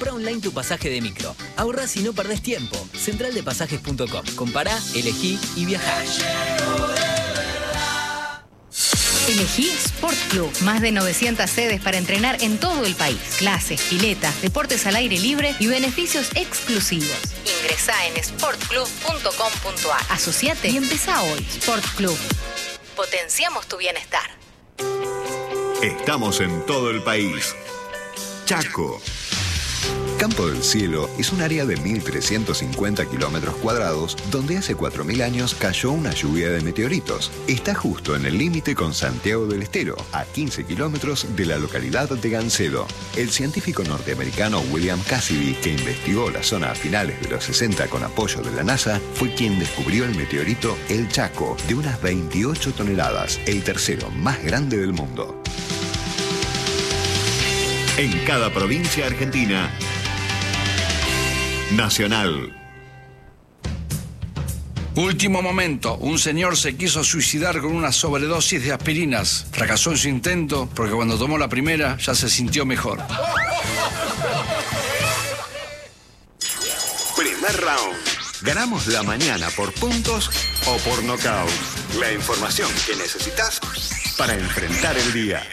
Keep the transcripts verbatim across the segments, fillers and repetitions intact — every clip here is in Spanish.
Comprá online tu pasaje de micro. Ahorrás y no perdés tiempo. central de pasajes punto com. Compará, elegí y viajá. Elegí Sport Club. Más de novecientas sedes para entrenar en todo el país. Clases, piletas, deportes al aire libre y beneficios exclusivos. Ingresá en sport club punto com punto a r. Asociate y empezá hoy. Sport Club. Potenciamos tu bienestar. Estamos en todo el país. Chaco. Campo del Cielo es un área de mil trescientos cincuenta kilómetros cuadrados donde hace cuatro mil años cayó una lluvia de meteoritos. Está justo en el límite con Santiago del Estero, a quince kilómetros de la localidad de Gancedo. El científico norteamericano William Cassidy, que investigó la zona a finales de los sesenta con apoyo de la NASA, fue quien descubrió el meteorito El Chaco, de unas veintiocho toneladas, el tercero más grande del mundo. En cada provincia argentina, Nacional. Último momento. Un señor se quiso suicidar con una sobredosis de aspirinas. Fracasó en su intento porque cuando tomó la primera ya se sintió mejor. Primer round. Ganamos la mañana por puntos o por nocaut. La información que necesitas para enfrentar el día.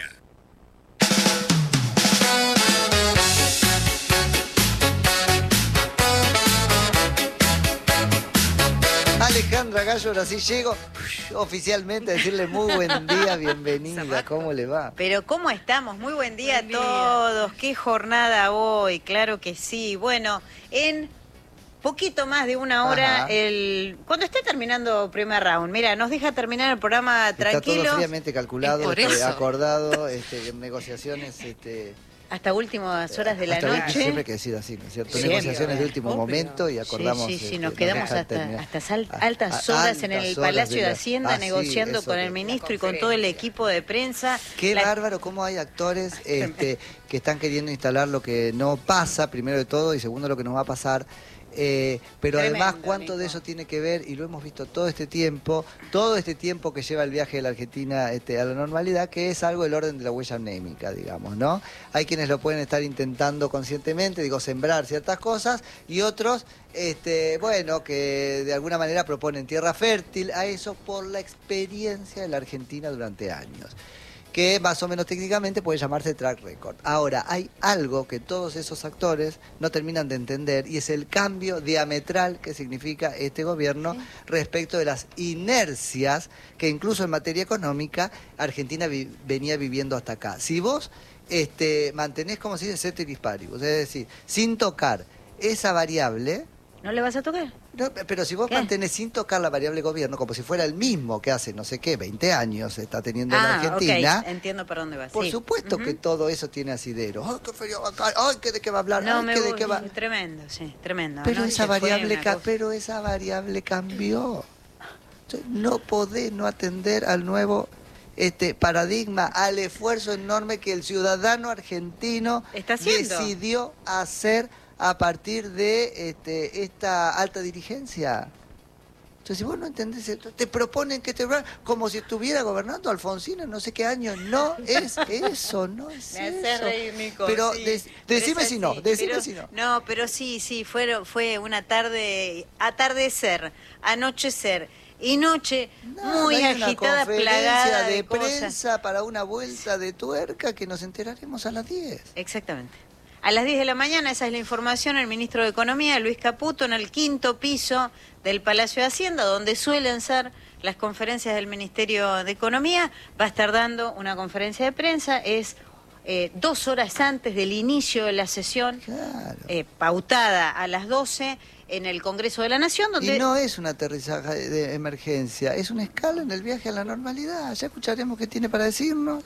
Alejandra Gallo, ahora sí llego oficialmente a decirle muy buen día, bienvenida, ¿cómo le va? Pero ¿cómo estamos? Muy buen día Buen a todos, qué jornada hoy, claro que sí. Bueno, en poquito más de una hora, el cuando esté terminando primer round, mira, nos deja terminar el programa tranquilo. Está todo fríamente calculado, por este, eso. acordado, este, negociaciones... Este, hasta últimas horas de la hasta noche. Siempre hay que decir así, ¿no es cierto? Siempre. Negociaciones de último Obvio. momento y acordamos... Sí, sí, sí, este, nos quedamos dejar hasta, terminar. hasta sal- A- altas a- horas en el altas horas Palacio de, la- Hacienda Ah, sí, negociando eso con que- el ministro y con todo el equipo de prensa. Qué La- bárbaro cómo hay actores este, que están queriendo instalar lo que no pasa, primero de todo, y segundo lo que nos va a pasar. Eh, pero Tremendo, además cuánto Nico. de eso tiene que ver, y lo hemos visto todo este tiempo, todo este tiempo que lleva el viaje de la Argentina este, a la normalidad, que es algo del orden de la huella anémica, digamos, ¿no? Hay quienes lo pueden estar intentando conscientemente, digo, sembrar ciertas cosas, y otros, este, bueno, que de alguna manera proponen tierra fértil a eso por la experiencia de la Argentina durante años, que más o menos técnicamente puede llamarse track record. Ahora, hay algo que todos esos actores no terminan de entender, y es el cambio diametral que significa este gobierno sí. respecto de las inercias que incluso en materia económica Argentina vi venía viviendo hasta acá. Si vos este, mantenés, como se dice, ceteris paribus, es decir, sin tocar esa variable... ¿No le vas a tocar? No, pero si vos ¿Qué? mantenés sin tocar la variable gobierno, como si fuera el mismo que hace, no sé qué, veinte años está teniendo ah, la Argentina... Okay. Entiendo por dónde vas. Por sí. supuesto uh-huh. que todo eso tiene asidero. ¡Ay, qué frío acá! ¡Ay, qué de qué va a hablar! No, ¡Ay, me qué voy, de qué va! Tremendo, sí, tremendo. Pero, ¿no? esa variable cosa... pero esa variable cambió. Entonces, no podés no atender al nuevo... este paradigma, al esfuerzo enorme que el ciudadano argentino ¿Está haciendo? decidió hacer a partir de este, esta alta dirigencia. Entonces, si vos no entendés esto, te proponen que te... como si estuviera gobernando Alfonsín en no sé qué año. No es eso, no es Me eso. hace reír, Nico, pero sí. de, Pero decime es si no, así, decime pero, si no. No, pero sí, sí, fue, fue una tarde, atardecer, anochecer y noche No, muy no hay agitada, una conferencia plagada de, de prensa cosas. para una vuelta de tuerca que nos enteraremos a las diez. Exactamente. A las diez de la mañana, esa es la información, el ministro de Economía, Luis Caputo, en el quinto piso del Palacio de Hacienda, donde suelen ser las conferencias del Ministerio de Economía, va a estar dando una conferencia de prensa, es eh, dos horas antes del inicio de la sesión, Claro. eh, pautada a las doce en el Congreso de la Nación, donde... Y no es un aterrizaje de emergencia, es una escala en el viaje a la normalidad. Ya escucharemos qué tiene para decirnos.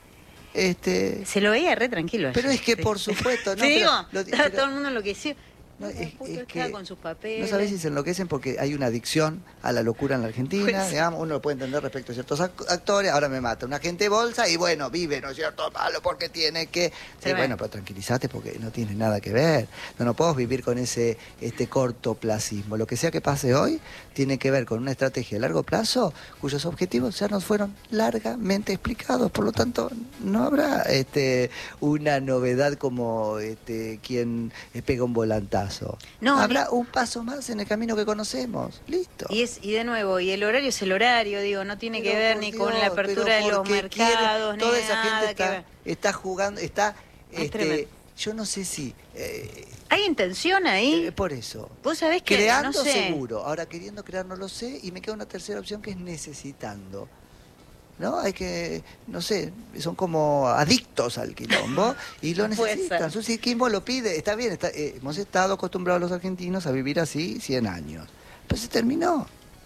Este... Se lo veía re tranquilo. Pero ayer, es que, sí. por supuesto... ¿Te no, digo? pero, lo, Estaba pero, todo el mundo lo que decía. No, es, es que con sus papeles. no sabés si se enloquecen porque hay una adicción a la locura en la Argentina, pues, digamos, uno lo puede entender respecto a ciertos actores, ahora me mata un agente bolsa y bueno, vive, ¿no es cierto? Malo porque tiene que... Sí, bueno, pero tranquilízate porque no tiene nada que ver, no, no podemos vivir con ese este cortoplacismo, lo que sea que pase hoy tiene que ver con una estrategia a largo plazo cuyos objetivos ya nos fueron largamente explicados, por lo tanto no habrá este, una novedad como este, quien pega un volantazo. No, habrá ni... un paso más en el camino que conocemos. Listo. Y es y de nuevo, y el horario es el horario, digo, no tiene pero que ver ni Dios, con la apertura de los mercados, quiere, toda ni esa nada gente está, que está jugando, está este, yo no sé si eh, ¿hay intención ahí? Eh, por eso. Vos sabés que creando no sé. seguro, ahora queriendo crear no lo sé, y me queda una tercera opción que es necesitando. ¿No? Hay que, no sé, son como adictos al quilombo y lo necesitan. Su psiquismo lo pide, está bien, está, eh, hemos estado acostumbrados los argentinos a vivir así cien años. Pero se terminó.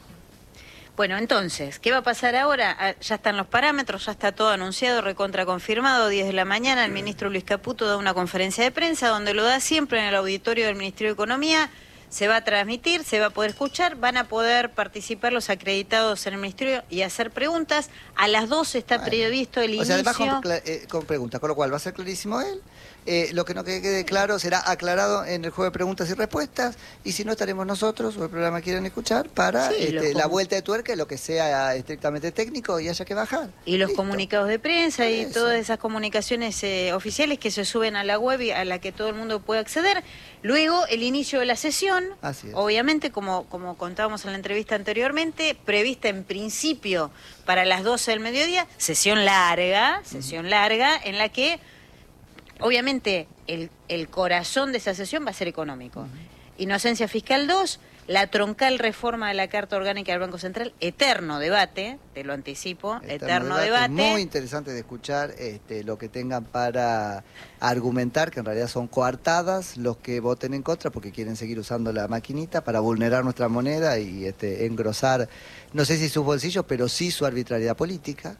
Bueno, entonces, ¿qué va a pasar ahora? Ah, ya están los parámetros, ya está todo anunciado, recontra confirmado, diez de la mañana, el ministro Luis Caputo da una conferencia de prensa donde lo da siempre en el auditorio del Ministerio de Economía. Se va a transmitir, se va a poder escuchar, van a poder participar los acreditados en el Ministerio y hacer preguntas. A las doce está bueno, previsto el o inicio. O sea, además con, eh, con preguntas, con lo cual va a ser clarísimo él. Eh, lo que no quede claro será aclarado en el juego de preguntas y respuestas, y si no estaremos nosotros o el programa quieren escuchar para sí, este, la vuelta de tuerca, lo que sea estrictamente técnico y haya que bajar. Y los Listo. Comunicados de prensa y todas esas comunicaciones eh, oficiales que se suben a la web y a la que todo el mundo puede acceder. Luego el inicio de la sesión, obviamente como, como contábamos en la entrevista anteriormente, prevista en principio para las doce del mediodía, sesión larga, sesión uh-huh. larga en la que obviamente el, el corazón de esa sesión va a ser económico. Uh-huh. Inocencia Fiscal dos, la troncal reforma de la Carta Orgánica del Banco Central, eterno debate, te lo anticipo, eterno, eterno debate. debate. Muy interesante de escuchar este, lo que tengan para argumentar, que en realidad son coartadas los que voten en contra porque quieren seguir usando la maquinita para vulnerar nuestra moneda y este, engrosar, no sé si sus bolsillos, pero sí su arbitrariedad política.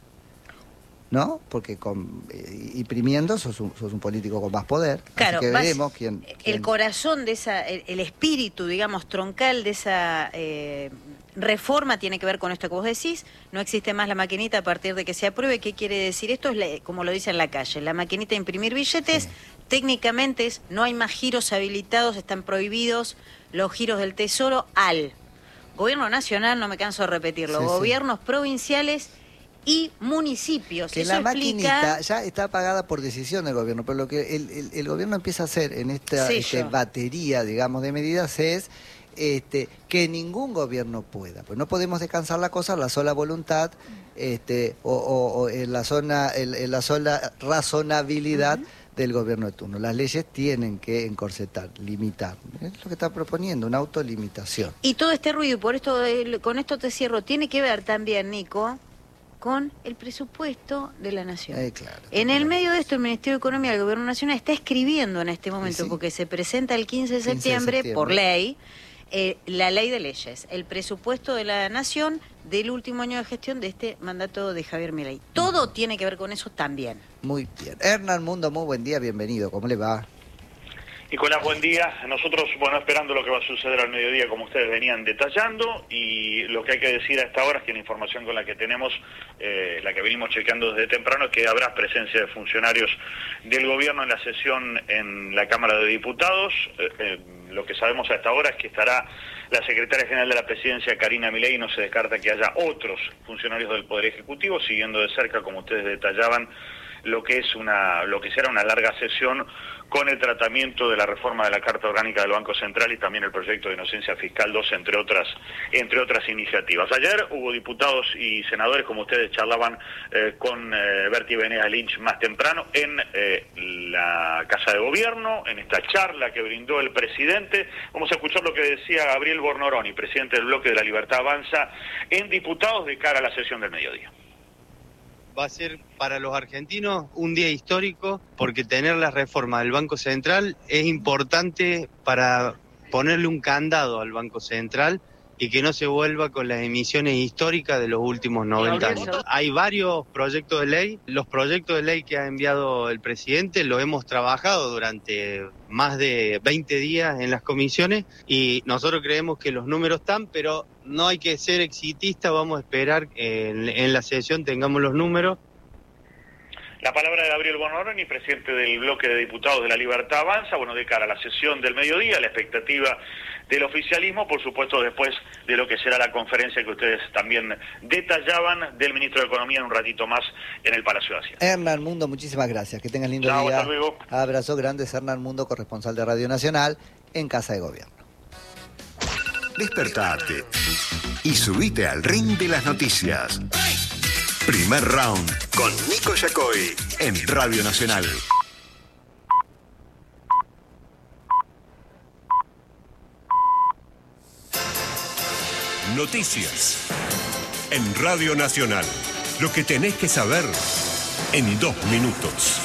¿No? Porque con, eh, imprimiendo sos un, sos un político con más poder. Claro, así que veremos vas, quién, quién... El corazón de esa, el, el espíritu, digamos, troncal de esa eh, reforma tiene que ver con esto que vos decís. No existe más la maquinita a partir de que se apruebe. ¿Qué quiere decir esto? Es la, como lo dice en la calle, la maquinita de imprimir billetes. Sí. Técnicamente es, no hay más giros habilitados, están prohibidos los giros del Tesoro al Gobierno Nacional, no me canso de repetirlo, sí, gobiernos sí. provinciales y municipios. Que Eso la explica... maquinita ya está pagada por decisión del gobierno, pero lo que el, el, el gobierno empieza a hacer en esta sí, este, batería, digamos, de medidas es este, que ningún gobierno pueda. Pues no podemos descansar la cosa en la sola voluntad este, o, o, o en la zona, en, en la sola razonabilidad uh-huh. del gobierno de turno. Las leyes tienen que encorsetar, limitar. Es lo que está proponiendo, una autolimitación. Y todo este ruido, y por esto, con esto te cierro, tiene que ver también, Nico, con el presupuesto de la Nación. Eh, claro, en claro. el medio de esto, el Ministerio de Economía del Gobierno Nacional está escribiendo en este momento, sí, porque se presenta el quince de septiembre, quince de septiembre. por ley, eh, la ley de leyes, el presupuesto de la Nación del último año de gestión de este mandato de Javier Milei. Todo mm. tiene que ver con eso también. Muy bien. Hernán Mundo, muy buen día, bienvenido. ¿Cómo le va? Nicolás, buen día. Nosotros, bueno, esperando lo que va a suceder al mediodía, como ustedes venían detallando, y lo que hay que decir a esta hora es que la información con la que tenemos, eh, la que venimos chequeando desde temprano, es que habrá presencia de funcionarios del gobierno en la sesión en la Cámara de Diputados. Eh, eh, lo que sabemos a esta hora es que estará la secretaria general de la Presidencia, Karina Milei, y no se descarta que haya otros funcionarios del Poder Ejecutivo, siguiendo de cerca, como ustedes detallaban, lo que es una, lo que será una larga sesión con el tratamiento de la reforma de la Carta Orgánica del Banco Central y también el proyecto de Inocencia Fiscal dos, entre otras entre otras iniciativas. Ayer hubo diputados y senadores, como ustedes charlaban eh, con eh, Berti Venegas Lynch más temprano, en eh, la Casa de Gobierno, en esta charla que brindó el presidente. Vamos a escuchar lo que decía Gabriel Bornoroni, presidente del Bloque de la Libertad Avanza, en diputados de cara a la sesión del mediodía. Va a ser para los argentinos un día histórico porque tener la reforma del Banco Central es importante para ponerle un candado al Banco Central y que no se vuelva con las emisiones históricas de los últimos noventa años. Hay varios proyectos de ley. Los proyectos de ley que ha enviado el presidente los hemos trabajado durante más de veinte días en las comisiones y nosotros creemos que los números están, pero no hay que ser exitista, vamos a esperar que en, en la sesión tengamos los números. La palabra de Gabriel Bonaroni, presidente del bloque de diputados de La Libertad Avanza, bueno, de cara a la sesión del mediodía, la expectativa del oficialismo, por supuesto después de lo que será la conferencia que ustedes también detallaban del ministro de Economía en un ratito más en el Palacio de Hacienda. Hernán Mundo, muchísimas gracias, que tengas lindo Chao, día. hasta luego. Abrazo grande, Hernán Mundo, corresponsal de Radio Nacional en Casa de Gobierno. Despertate y subite al ring de las noticias. Primer round con Nico Yacoy en Radio Nacional. Noticias en Radio Nacional. Lo que tenés que saber en dos minutos.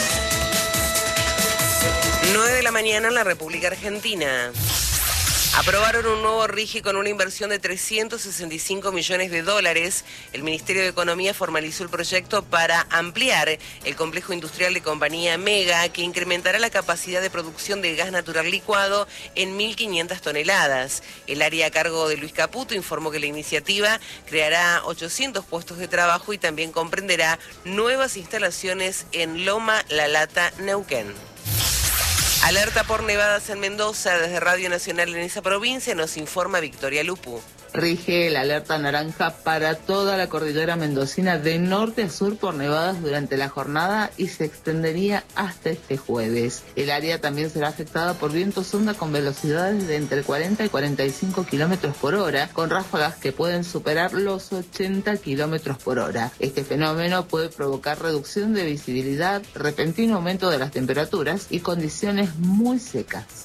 nueve de la mañana en la República Argentina. Aprobaron un nuevo RIGI con una inversión de trescientos sesenta y cinco millones de dólares. El Ministerio de Economía formalizó el proyecto para ampliar el complejo industrial de Compañía Mega, que incrementará la capacidad de producción de gas natural licuado en mil quinientas toneladas. El área a cargo de Luis Caputo informó que la iniciativa creará ochocientos puestos de trabajo y también comprenderá nuevas instalaciones en Loma La Lata, Neuquén. Alerta por nevadas en Mendoza. Desde Radio Nacional en esa provincia nos informa Victoria Lupu. Rige la alerta naranja para toda la cordillera mendocina de norte a sur por nevadas durante la jornada y se extendería hasta este jueves. El área también será afectada por vientos onda con velocidades de entre cuarenta y cuarenta y cinco kilómetros por hora, con ráfagas que pueden superar los ochenta kilómetros por hora. Este fenómeno puede provocar reducción de visibilidad, repentino aumento de las temperaturas y condiciones muy secas.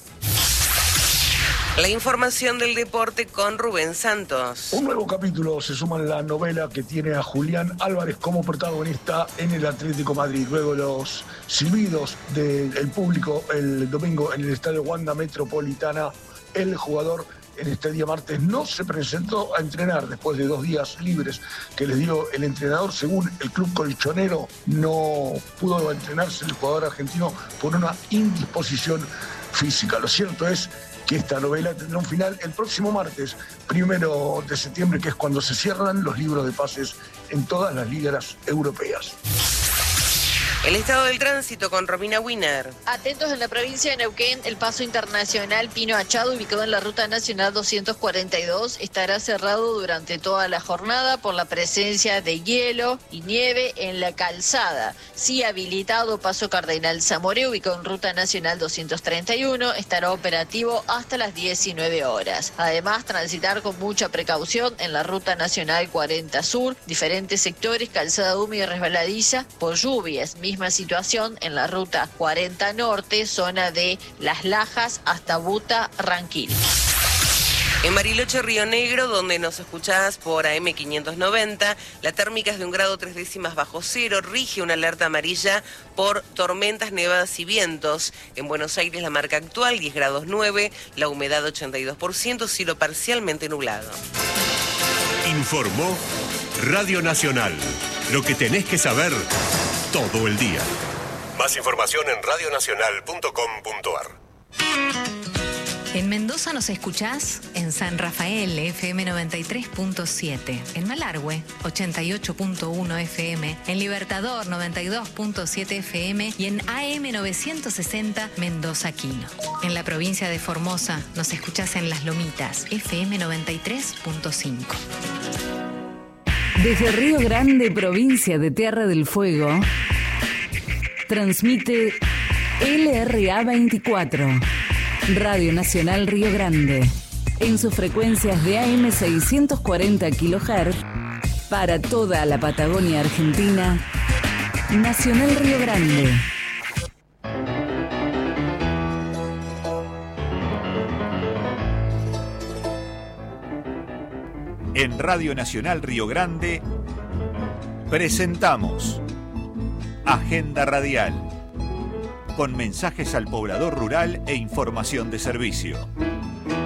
La información del deporte con Rubén Santos. Un nuevo capítulo se suma en la novela que tiene a Julián Álvarez como protagonista en el Atlético Madrid. Luego los silbidos del público el domingo en el estadio Wanda Metropolitana, el jugador en este día martes no se presentó a entrenar después de dos días libres que les dio el entrenador. Según el club colchonero, no pudo entrenarse el jugador argentino por una indisposición física. Lo cierto es que esta novela tendrá un final el próximo martes, primero de septiembre, que es cuando se cierran los libros de pases en todas las ligas europeas. El estado del tránsito con Romina Wiener. Atentos en la provincia de Neuquén, el paso internacional Pino Achado, ubicado en la ruta nacional doscientos cuarenta y dos, estará cerrado durante toda la jornada por la presencia de hielo y nieve en la calzada. Sí habilitado paso Cardenal Zamoré, ubicado en ruta nacional doscientos treinta y uno, estará operativo hasta las diecinueve horas. Además, transitar con mucha precaución en la ruta nacional cuarenta Sur, diferentes sectores, calzada húmeda y resbaladiza por lluvias. Misma situación en la ruta cuarenta Norte, zona de Las Lajas hasta Buta, Ranquil. En Bariloche, Río Negro, donde nos escuchás por A M quinientos noventa, la térmica es de un grado tres décimas bajo cero, rige una alerta amarilla por tormentas, nevadas y vientos. En Buenos Aires, la marca actual, diez grados nueve, la humedad ochenta y dos por ciento, cielo parcialmente nublado. Informó Radio Nacional. Lo que tenés que saber todo el día. Más información en radio nacional punto com punto a r. En Mendoza nos escuchás en San Rafael, F M noventa y tres punto siete. En Malargüe, ochenta y ocho punto uno F M. En Libertador, noventa y dos punto siete F M. Y en A M novecientos sesenta, Mendoza Quino. En la provincia de Formosa nos escuchás en Las Lomitas, F M noventa y tres punto cinco. Desde Río Grande, provincia de Tierra del Fuego, transmite L R A veinticuatro, Radio Nacional Río Grande, en sus frecuencias de A M seiscientos cuarenta kilohertz, para toda la Patagonia Argentina, Nacional Río Grande. En Radio Nacional Río Grande presentamos Agenda Radial, con mensajes al poblador rural e información de servicio.